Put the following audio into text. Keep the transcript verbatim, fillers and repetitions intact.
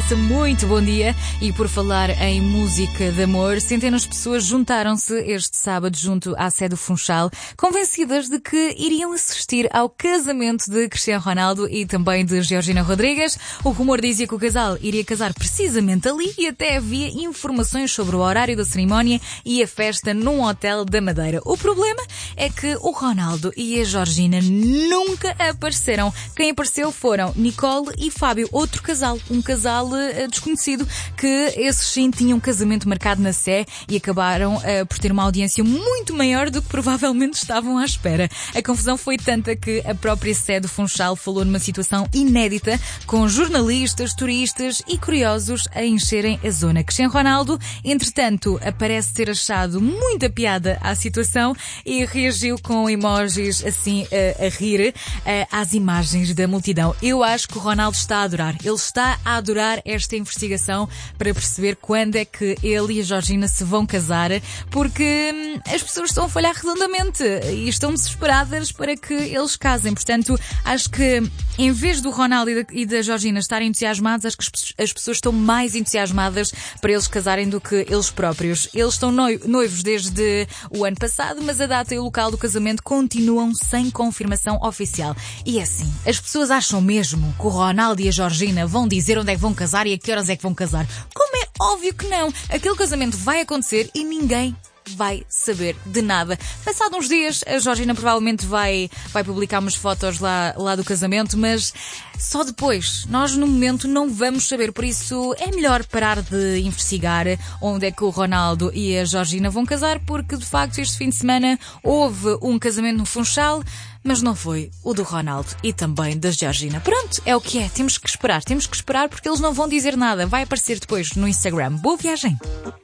Renascença, muito bom dia. E por falar em música de amor, centenas de pessoas juntaram-se este sábado junto à sede do Funchal, convencidas de que iriam assistir ao casamento de Cristiano Ronaldo e também de Georgina Rodrigues. O rumor dizia que o casal iria casar precisamente ali e até havia informações sobre o horário da cerimónia e a festa num hotel da Madeira. O problema é que o Ronaldo e a Georgina nunca apareceram. Quem apareceu foram Nicole e Fábio, outro casal, um casal uh, desconhecido, que esses sim tinham um casamento marcado na Sé e acabaram uh, por ter uma audiência muito maior do que provavelmente estavam à espera. A confusão foi tanta que a própria Sé do Funchal falou numa situação inédita, com jornalistas, turistas e curiosos a encherem a zona. Cristiano Ronaldo, entretanto, parece ter achado muita piada à situação e reagiu com emojis assim uh, a rir uh, às imagens da multidão. Eu acho que o Ronaldo está a adorar. Ele está a adorar esta investigação para perceber quando é que ele e a Georgina se vão casar, porque hum, as pessoas estão a falhar redondamente e estão desesperadas para que eles casem. Portanto, acho que em vez do Ronaldo e da, e da Georgina estarem entusiasmados, acho que as pessoas estão mais entusiasmadas para eles casarem do que eles próprios. Eles estão noivos desde o ano passado, mas a data e o local do casamento continuam sem confirmação oficial. E é assim, as pessoas acham mesmo que o Ronaldo e a Georgina vão dizer onde é que vão casar e a que horas é que vão casar? Como é óbvio que não! Aquele casamento vai acontecer e ninguém vai saber de nada. Passado uns dias, a Georgina provavelmente vai, vai publicar umas fotos lá, lá do casamento, mas só depois. Nós, no momento, não vamos saber. Por isso, é melhor parar de investigar onde é que o Ronaldo e a Georgina vão casar, porque, de facto, este fim de semana houve um casamento no Funchal, mas não foi o do Ronaldo e também da Georgina. Pronto, é o que é. Temos que esperar. Temos que esperar porque eles não vão dizer nada. Vai aparecer depois no Instagram. Boa viagem!